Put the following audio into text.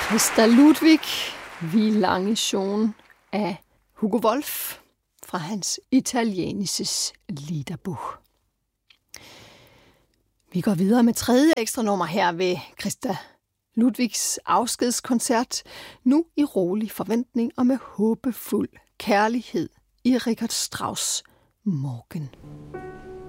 Christa Ludwig, Wie lange schon af Hugo Wolf fra hans Italienisches Liederbuch. Vi går videre med tredje ekstra nummer her ved Christa Ludwigs afskedskoncert, nu i rolig forventning og med håbefuld kærlighed i Richard Strauss' Morgen.